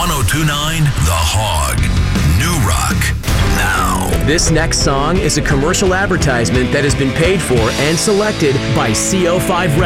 1029 The Hog. New Rock. Now. This next song is a commercial advertisement that has been paid for and selected by CO5 Records.